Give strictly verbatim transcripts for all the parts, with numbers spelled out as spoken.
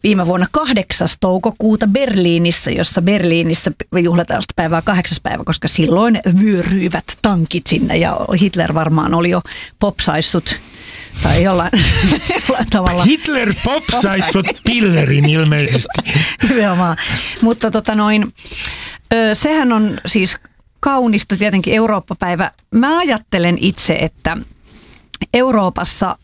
viime vuonna kahdeksas toukokuuta Berliinissä, jossa Berliinissä juhlataan sitä päivää kahdeksas päivä, koska silloin vyöryivät tankit sinne ja Hitler varmaan oli jo popsaissut tai jollain, jollain tavalla. Hitler popsaissut pillerin ilmeisesti. Nimenomaan. Mutta tota noin, sehän on siis kaunista tietenkin Eurooppa-päivä. Mä ajattelen itse, että Euroopassa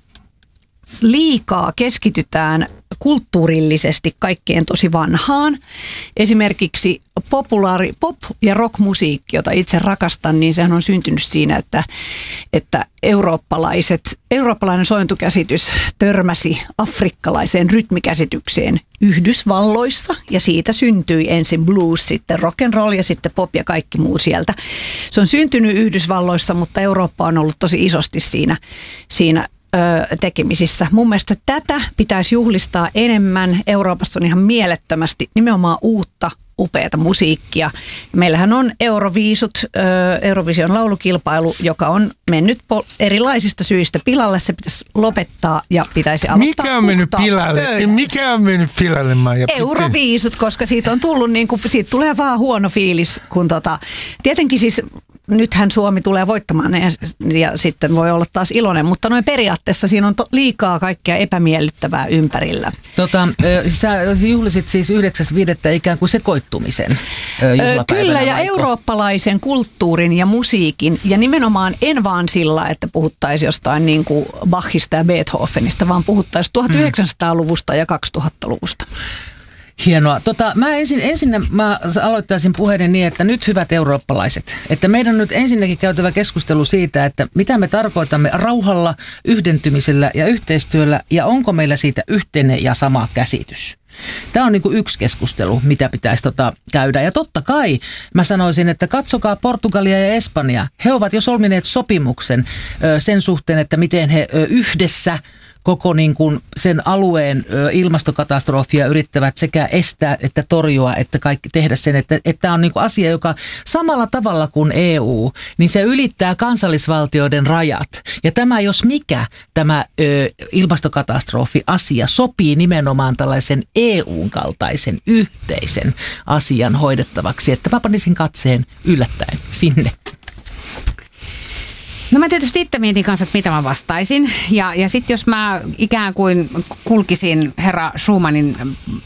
liikaa keskitytään kulttuurillisesti kaikkeen tosi vanhaan. Esimerkiksi populaari pop- ja rockmusiikki, jota itse rakastan, niin sehän on syntynyt siinä, että, että eurooppalaiset, eurooppalainen sointukäsitys törmäsi afrikkalaiseen rytmikäsitykseen Yhdysvalloissa ja siitä syntyi ensin blues, sitten rock and roll ja sitten pop ja kaikki muu sieltä. Se on syntynyt Yhdysvalloissa, mutta Eurooppa on ollut tosi isosti siinä, siinä tekemisissä. Mun mielestä tätä pitäisi juhlistaa enemmän. Euroopassa on ihan mielettömästi nimenomaan uutta, upeata musiikkia. Meillähän on Euroviisut, Eurovision laulukilpailu, joka on mennyt erilaisista syistä pilalle. Se pitäisi lopettaa ja pitäisi aloittaa Mikä on mennyt pilalle? Pöydän. Mikä on mennyt pilalle, Maija? Euroviisut, koska siitä on tullut niin kuin, siitä tulee vaan huono fiilis, kun tota, tietenkin siis nythän Suomi tulee voittamaan ja, ja sitten voi olla taas iloinen, mutta noin periaatteessa siinä on to, liikaa kaikkea epämiellyttävää ympärillä. Tota, sä juhlisit siis yhdeksäs viidettä ikään kuin sekoittumisen juhlapäivänä. Kyllä, ja vaikka eurooppalaisen kulttuurin ja musiikin, ja nimenomaan en vaan sillä, että puhuttaisiin jostain niin kuin Bachista ja Beethovenista, vaan puhuttaisiin tuhatyhdeksänsataaluvusta ja kaksituhattaluvusta. Hienoa. Tota, mä ensin, ensin mä aloittaisin puheen niin, että nyt hyvät eurooppalaiset, että meidän on nyt ensinnäkin käytävä keskustelu siitä, että mitä me tarkoitamme rauhalla, yhdentymisellä ja yhteistyöllä ja onko meillä siitä yhteinen ja sama käsitys. Tämä on niin kuin yksi keskustelu, mitä pitäisi tota käydä. Ja totta kai mä sanoisin, että katsokaa Portugalia ja Espanja. He ovat jo solmineet sopimuksen ö, sen suhteen, että miten he ö, yhdessä koko niin kuin sen alueen ö, ilmastokatastrofia yrittävät sekä estää että torjua, että kaikki tehdä sen, että tämä on niin kuin asia, joka samalla tavalla kuin E U, niin se ylittää kansallisvaltioiden rajat. Ja tämä, jos mikä, tämä ö, ilmastokatastrofi-asia sopii nimenomaan tällaisen E U:n kaltaisen yhteisen asian hoidettavaksi, että mä panisin katseen yllättäen sinne. No mä tietysti itse mietin kanssa, että mitä mä vastaisin. Ja, ja sitten jos mä ikään kuin kulkisin herra Schumannin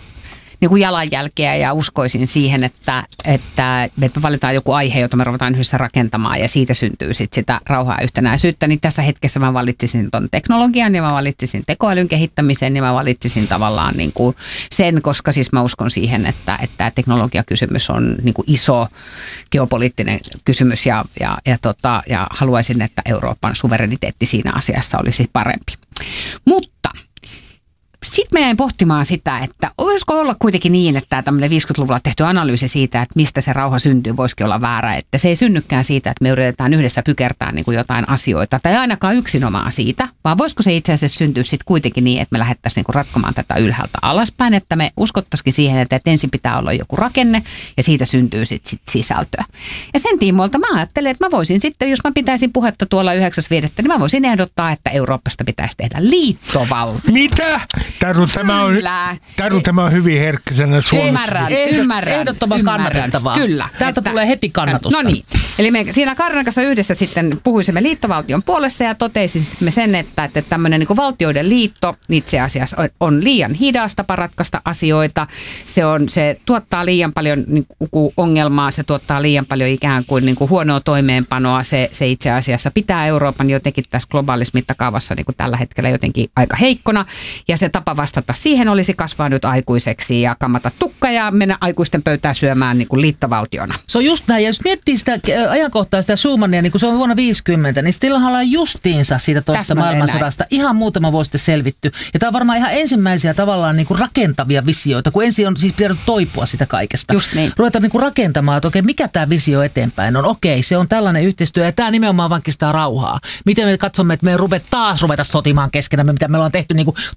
niin kuin jalanjälkeä ja uskoisin siihen, että, että, että me valitaan joku aihe, jota me ruvetaan yhdessä rakentamaan ja siitä syntyy sit sitä rauhaa ja yhtenäisyyttä, niin tässä hetkessä mä valitsisin ton teknologian ja mä valitsisin tekoälyn kehittämisen ja mä valitsisin tavallaan niin kuin sen, koska siis mä uskon siihen, että, että teknologiakysymys on niin kuin iso geopoliittinen kysymys ja, ja, ja, tota, ja haluaisin, että Euroopan suvereniteetti siinä asiassa olisi parempi. Mutta sitten mä jäin pohtimaan sitä, että olisiko olla kuitenkin niin, että tämä tämmöinen viisikymmentäluvulla tehty analyysi siitä, että mistä se rauha syntyy, voisikin olla väärä. Että se ei synnykään siitä, että me yritetään yhdessä pykertää niin kuin jotain asioita, tai ainakaan yksinomaan siitä, vaan voisiko se itse asiassa syntyä sitten kuitenkin niin, että me lähdettäisiin niin kuin ratkomaan tätä ylhäältä alaspäin, että me uskottaisikin siihen, että ensin pitää olla joku rakenne, ja siitä syntyy sitten sit sisältöä. Ja sen tiimoilta mä ajattelin, että mä voisin sitten, jos mä pitäisin puhetta tuolla yhdeksäs viidettä, niin mä voisin ehdottaa, että Euroopasta pitäisi tehdä liittovaltio. Mitä? Taru, tämä on, Taru, tämä on hyvin herkkisenä Suomessa. Ymmärrän, ymmärrän. Ehdottoman kannatettavaa. Kyllä. Täältä että, tulee heti kannatusta. No niin. Eli me siinä Karinan kanssa yhdessä sitten puhuisimme liittovaltion puolessa ja totesimme sen, että, että tämmöinen niin kuin valtioiden liitto itse asiassa on liian hidas tapa ratkaista asioita. Se, on, se tuottaa liian paljon niin kuin ongelmaa, se tuottaa liian paljon ikään kuin, niin kuin huonoa toimeenpanoa. Se, se itse asiassa pitää Euroopan jotenkin tässä globaalissa mittakaavassa niin kuin tällä hetkellä jotenkin aika heikkona. Ja se tapa vastata siihen olisi kasvaa nyt aikuiseksi ja kammata tukka ja mennä aikuisten pöytään syömään niin kuin liittovaltiona. Se on just näin. Ja jos miettii sitä ajankohtaa, sitä Schumannia, niin kun se on vuonna viisikymmentä, niin silloin ollaan justiinsa siitä toisesta maailmansodasta näin. Ihan muutama vuosi sitten selvitty. Ja tämä on varmaan ihan ensimmäisiä tavallaan niin kuin rakentavia visioita, kun ensin on siis pitänyt toipua sitä kaikesta. Just niin. Ruvetaan niin kuin rakentamaan, että okei, mikä tämä visio eteenpäin on. Okei, se on tällainen yhteistyö ja tämä nimenomaan vankistaa rauhaa. Miten me katsomme, että me ruvet taas ruveta sotimaan keskenämme, mitä me ollaan tehty niin kuin tuhatkahdeksansataa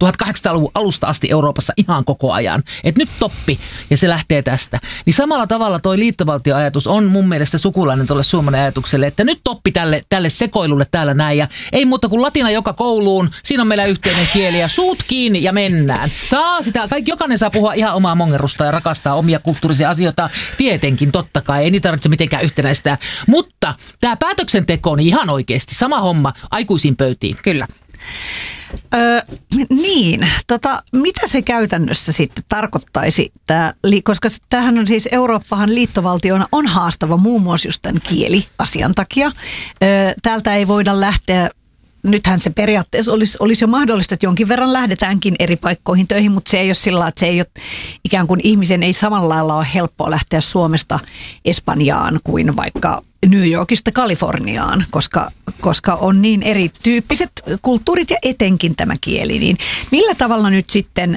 yhdeksänkymmentäluvun alusta asti Euroopassa ihan koko ajan. Että nyt toppi, ja se lähtee tästä. Niin samalla tavalla toi liittovaltioajatus on mun mielestä sukulainen tuolle Suomen ajatukselle, että nyt toppi tälle, tälle sekoilulle täällä näin. Ja ei muuta kuin latina joka kouluun, siinä on meillä yhteinen kieli ja suut kiinni ja mennään. Saa sitä, kaikki jokainen saa puhua ihan omaa mongerusta ja rakastaa omia kulttuurisia asioita. Tietenkin, totta kai, ei niitä tarvitse mitenkään yhtenäistää. Mutta tämä päätöksenteko on ihan oikeasti sama homma aikuisiin pöytiin. Kyllä. Öö, niin, tota, mitä se käytännössä sitten tarkoittaisi, tää, koska tämähän on siis Eurooppahan liittovaltiona on haastava muun muassa just tämän kieliasian takia. Öö, täältä ei voida lähteä, nythän se periaatteessa olisi, olisi jo mahdollista, että jonkin verran lähdetäänkin eri paikkoihin töihin, mutta se ei ole sillä, että se ei ole ikään kuin ihmisen ei samalla lailla ole helppoa lähteä Suomesta Espanjaan kuin vaikka New Yorkista Kaliforniaan, koska, koska on niin erityyppiset kulttuurit ja etenkin tämä kieli. Niin millä tavalla nyt sitten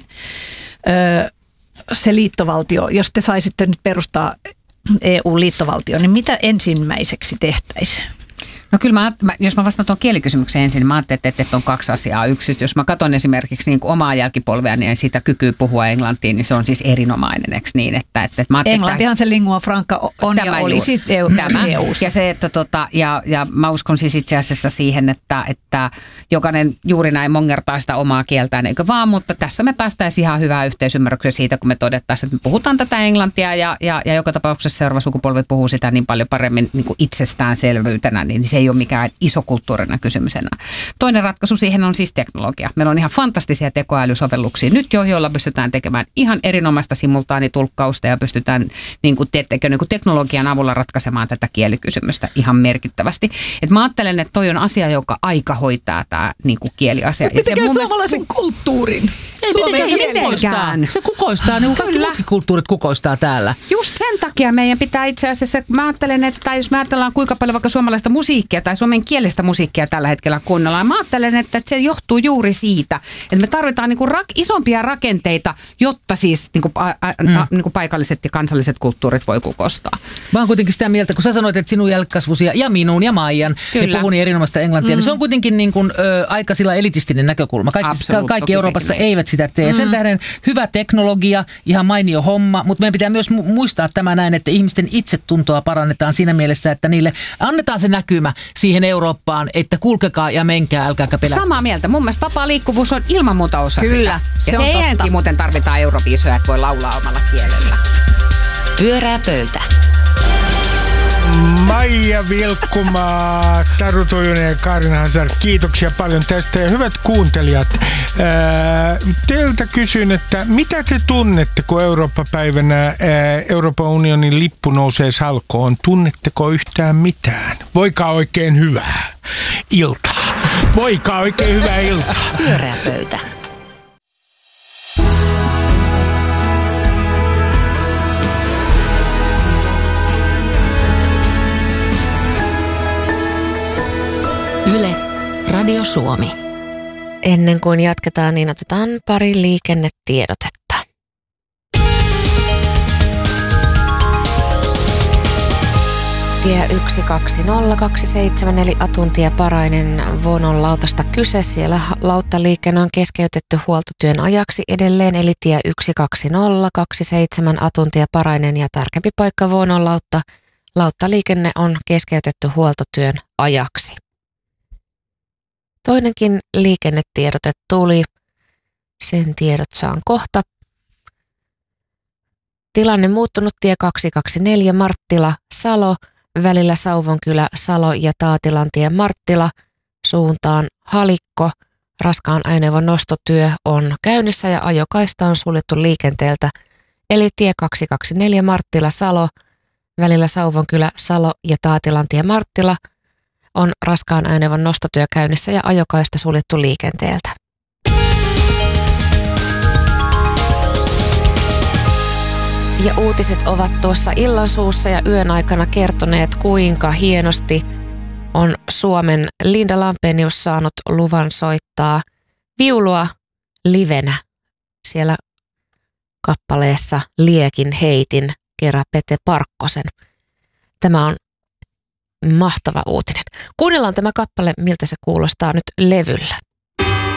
ö, se liittovaltio, jos te saisitte nyt perustaa E U-liittovaltio, niin mitä ensimmäiseksi tehtäisiin? No kyllä, mä, mä, jos mä vastaan tuon kielikysymykseen ensin, niin mä ajattelin, että, että on kaksi asiaa. Yksi, jos mä katson esimerkiksi niin kuin omaa jälkipolvea, niin siitä kykyä puhua englantiin, niin se on siis erinomainen, eikö niin? Että, että, että Englantihan se lingua franca on ja oli siis E U-ssa. Ja, se, että, tota, ja, ja mä uskon siis itse asiassa siihen, että, että jokainen juuri näin mongertaa sitä omaa kieltään, eikö vaan, mutta tässä me päästäisiin ihan hyvää yhteisymmärrykseen siitä, kun me todettaisiin, että me puhutaan tätä englantia ja, ja, ja joka tapauksessa seuraava sukupolvi puhuu sitä niin paljon paremmin niin kuin itsestäänselvyytenä, niin se ei ole mikään iso kulttuurinen kysymys enää. Toinen ratkaisu siihen on siis teknologia. Meillä on ihan fantastisia tekoälysovelluksia nyt jo, joilla pystytään tekemään ihan erinomaista simultaanitulkkausta ja pystytään niin kuin, teettekö, niin kuin teknologian avulla ratkaisemaan tätä kielikysymystä ihan merkittävästi. Et mä ajattelen, että toi on asia, joka aika hoitaa tämä niin kuin kieliasia. Ja se mun suomalaisen mielestä kulttuurin? Ei mitenkään se kukoistaa. Se kukoistaa, niin kuin kaikki muutkin kulttuurit kukoistaa täällä. Just sen takia meidän pitää itse asiassa, mä ajattelen, että jos me ajatellaan kuinka paljon vaikka suomalaista musiikkia tai suomen kielestä musiikkia tällä hetkellä kuunnellaan, mä ajattelen, että se johtuu juuri siitä, että me tarvitaan niinku rak, isompia rakenteita, jotta siis niinku, a, a, mm. a, niinku paikalliset ja kansalliset kulttuurit voi kukostaa. Mä oon kuitenkin sitä mieltä, kun sä sanoit, että sinun jälkikasvusi ja minun ja Maijan, ne puhuu niin erinomaista englantia, mm. niin se on kuitenkin niin kuin, ö, aika sillä elitistinen näkökulma. Kaikki, kaikki Euroopassa eivät sitä tee. Mm. Sen tähden hyvä teknologia, ihan mainio homma, mutta meidän pitää myös muistaa tämä näin, että ihmisten itsetuntoa parannetaan siinä mielessä, että niille annetaan se näkymä siihen Eurooppaan, että kulkekaa ja menkää, älkääkä pelätä. Samaa mieltä. Mun mielestä vapaa liikkuvuus on ilman muuta osa Kyllä, sitä. se ja siihenkin muuten tarvitaan euroviisoja, että voi laulaa omalla kielellä. Pyörää pöytä. Maija Vilkkumaa, Taru Toivonen ja Karin Hazard, kiitoksia paljon tästä. Ja hyvät kuuntelijat, ää, teiltä kysyn, että mitä te tunnette, kun Eurooppa-päivänä ää, Euroopan unionin lippu nousee salkoon? Tunnetteko yhtään mitään? Voikaa oikein hyvää iltaa. Voikaa oikein hyvää iltaa. Pyörää pöytä. Yle, Radio Suomi. Ennen kuin jatketaan, niin otetaan pari liikennetiedotetta. Tie yksi kaksi nolla kaksi seitsemän eli Atuntie Parainen Vuonon lautasta kyse. Siellä lauttaliikenne on keskeytetty huoltotyön ajaksi edelleen, eli tie yksi kaksi nolla kaksi seitsemän Atuntie Parainen ja tarkempi paikka Vuonon lautta. Lauttaliikenne on keskeytetty huoltotyön ajaksi. Toinenkin liikennetiedote tuli. Sen tiedot saan kohta. Tilanne muuttunut tie kaksi kaksi neljä Marttila Salo välillä Sauvonkylä Salo ja Taatilantie Marttila suuntaan Halikko. Raskaan ajoneuvon nostotyö on käynnissä ja ajokaista on suljettu liikenteeltä. Eli tie kaksi kaksi neljä Marttila Salo välillä Sauvonkylä Salo ja Taatilantie Marttila on raskaan ajoneuvon nostotyö käynnissä ja ajokaista suljettu liikenteeltä. Ja uutiset ovat tuossa illansuussa ja yön aikana kertoneet, kuinka hienosti on Suomen Linda Lampenius saanut luvan soittaa viulua livenä siellä kappaleessa Liekin heitin kerran Pete Parkkosen. Tämä on mahtava uutinen. Kuunnellaan tämä kappale, miltä se kuulostaa nyt levyllä.